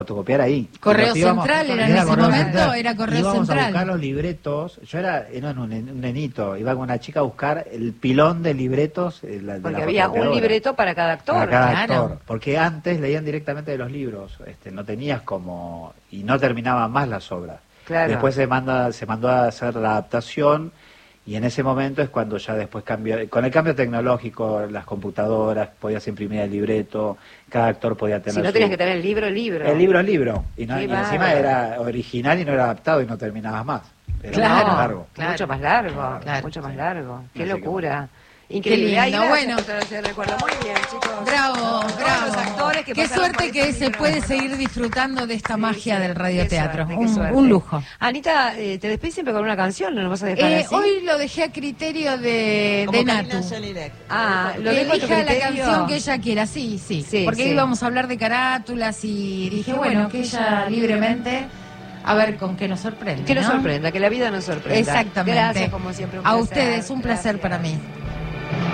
fotocopiar ahí. Correo Nos íbamos- Central era en ese Correo momento, Central. era Correo Íbamos a Central. buscar los libretos. Yo era un nenito, iba con una chica a buscar el pilón de libretos de la Porque había un fotocopiadora. libreto para cada actor. Para cada Claro. actor, porque antes leían directamente de los libros, no tenías como, y no terminaban más las obras. Claro. Después se mandó a hacer la adaptación, y en ese momento es cuando ya después cambió, con el cambio tecnológico, las computadoras, podías imprimir el libreto, cada actor podía tener Si no su- tenías que tener el libro. el libro, y, no, Qué y encima bárbaro. era original y no era adaptado y no terminabas más. Era Claro. más largo. Claro. Mucho más largo, Claro. mucho más Sí. largo. Qué Así que locura. Increíble. Qué lindo. Ay, gracias Bueno. por traer ese recuerdo. Muy bien, chicos. Bravo, Todos bravo. los actores que Qué pasaron suerte por que ese se puede micrófono. seguir disfrutando de esta Sí, magia sí. del Qué radioteatro. suerte, qué suerte. Un lujo. Anita, te despedís siempre con una canción, ¿no nos vas a dejar así? Hoy lo dejé a criterio de Natu. Lo Que dejo a tu elija la criterio. canción que ella quiera, sí, sí. Sí, Porque sí. íbamos a hablar de carátulas y dije, bueno, que ella libremente, a ver con qué nos sorprende. Que nos ¿no? sorprenda, que la vida nos sorprenda. Exactamente. Gracias, como siempre. Un A placer. ustedes, un placer Gracias. para mí.